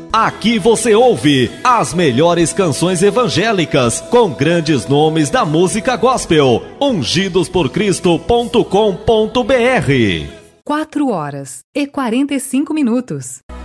Aqui você ouve as melhores canções evangélicas com grandes nomes da música gospel. ungidosporcristo.com.br 4h45.